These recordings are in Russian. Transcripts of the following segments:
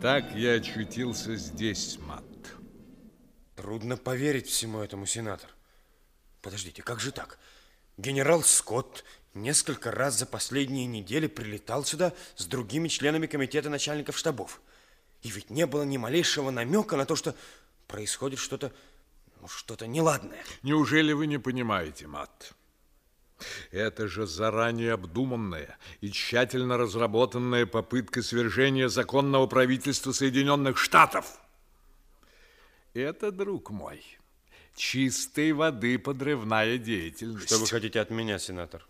Так я очутился здесь, Мат. Трудно поверить всему этому, сенатор. Подождите, как же так? Генерал Скотт несколько раз за последние недели прилетал сюда с другими членами комитета начальников штабов. И ведь не было ни малейшего намека на то, что происходит что-то неладное. Неужели вы не понимаете, Мат? Это же заранее обдуманная и тщательно разработанная попытка свержения законного правительства Соединенных Штатов. Это, друг мой, чистой воды подрывная деятельность. Что вы хотите от меня, сенатор?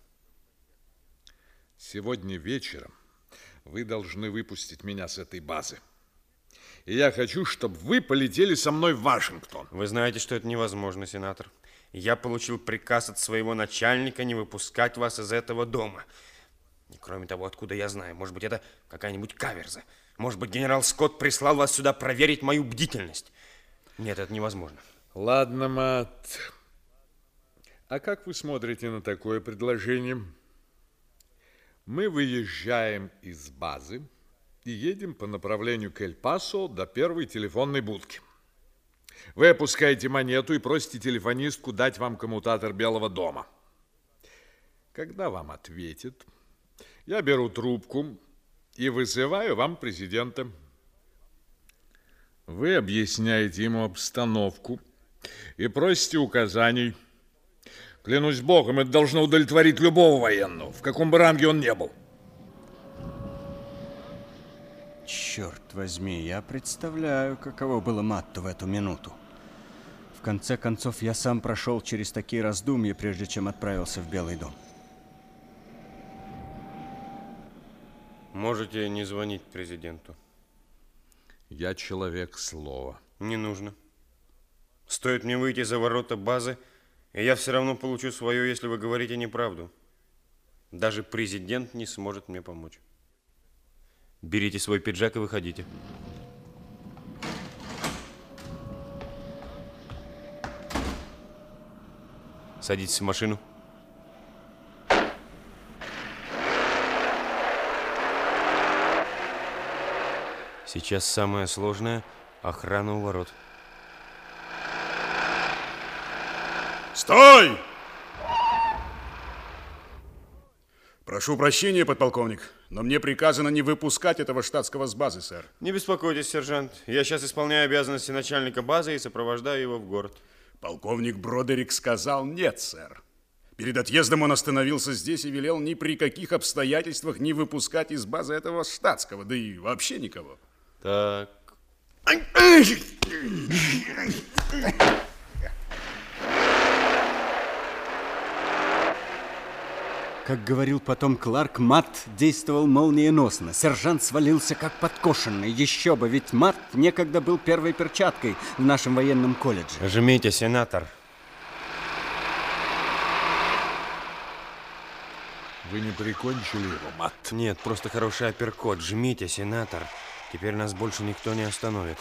Сегодня вечером вы должны выпустить меня с этой базы. И я хочу, чтобы вы полетели со мной в Вашингтон. Вы знаете, что это невозможно, сенатор. Я получил приказ от своего начальника не выпускать вас из этого дома. И кроме того, откуда я знаю? Может быть, это какая-нибудь каверза. Может быть, генерал Скотт прислал вас сюда проверить мою бдительность. Нет, это невозможно. Ладно, Мат. А как вы смотрите на такое предложение? Мы выезжаем из базы и едем по направлению к Эль-Пасо до первой телефонной будки. Вы опускаете монету и просите телефонистку дать вам коммутатор Белого дома. Когда вам ответит, я беру трубку и вызываю вам президента. Вы объясняете ему обстановку и просите указаний. Клянусь Богом, это должно удовлетворить любого военного, в каком бы ранге он ни был. Черт возьми, я представляю, каково было Матту в эту минуту. В конце концов, я сам прошел через такие раздумья, прежде чем отправился в Белый дом. Можете не звонить президенту. Я человек слова. Не нужно. Стоит мне выйти за ворота базы, и я все равно получу свое, если вы говорите неправду. Даже президент не сможет мне помочь. Берите свой пиджак и выходите. Садитесь в машину. Сейчас самое сложное – охрана у ворот. Стой! Прошу прощения, подполковник, но мне приказано не выпускать этого штатского с базы, сэр. Не беспокойтесь, сержант. Я сейчас исполняю обязанности начальника базы и сопровождаю его в город. Полковник Бродерик сказал нет, сэр. Перед отъездом он остановился здесь и велел ни при каких обстоятельствах не выпускать из базы этого штатского, да и вообще никого. Так. Как говорил потом Кларк, Матт действовал молниеносно. Сержант свалился как подкошенный. Еще бы, ведь Матт некогда был первой перчаткой в нашем военном колледже. Жмите, сенатор. Вы не прикончили его, Матт? Нет, просто хороший апперкот. Жмите, сенатор. Теперь нас больше никто не остановит.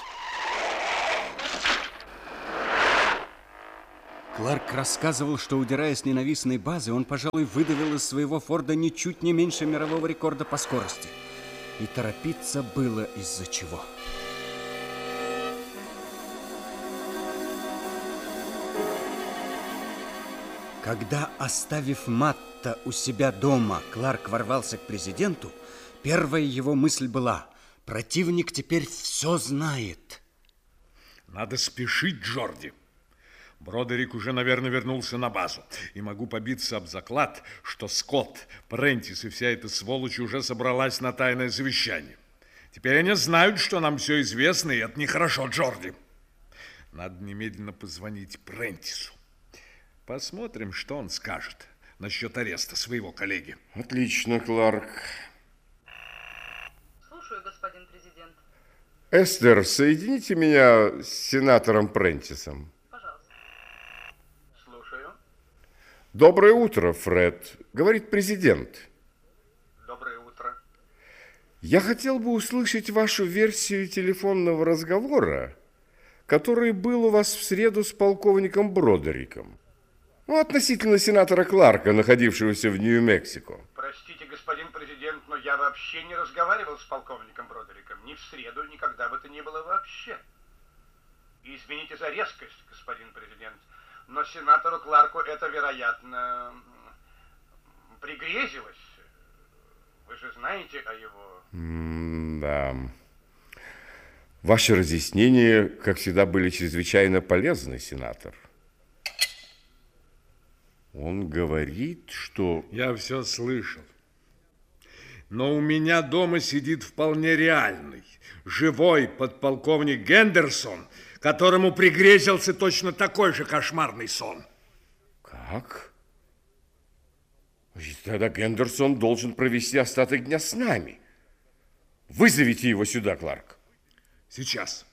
Кларк рассказывал, что, удирая с ненавистной базы, он, пожалуй, выдавил из своего Форда ничуть не меньше мирового рекорда по скорости. И торопиться было из-за чего. Когда, оставив Матта у себя дома, Кларк ворвался к президенту, первая его мысль была: противник теперь все знает. Надо спешить, Джорди. Бродерик уже, наверное, вернулся на базу. И могу побиться об заклад, что Скотт, Прентис и вся эта сволочь уже собралась на тайное совещание. Теперь они знают, что нам все известно, и это нехорошо, Джорди. Надо немедленно позвонить Прентису. Посмотрим, что он скажет насчет ареста своего коллеги. Отлично, Кларк. Слушаю, господин президент. Эстер, соедините меня с сенатором Прентисом. Пожалуйста. Слушаю. Доброе утро, Фред. Говорит президент. Доброе утро. Я хотел бы услышать вашу версию телефонного разговора, который был у вас в среду с полковником Бродериком. Относительно сенатора Кларка, находившегося в Нью-Мексико. Простите, господин президент, но я вообще не разговаривал с полковником Бродериком ни в среду, ни когда бы то ни было вообще. Извините за резкость, господин президент, но сенатору Кларку это, вероятно, пригрезилось. Вы же знаете о его... Да. Ваши разъяснения, как всегда, были чрезвычайно полезны, сенатор. Он говорит, что... Я все слышал. Но у меня дома сидит вполне реальный, живой подполковник Гендерсон, которому пригрезился точно такой же кошмарный сон. Как? Тогда Гендерсон должен провести остаток дня с нами. Вызовите его сюда, Кларк. Сейчас.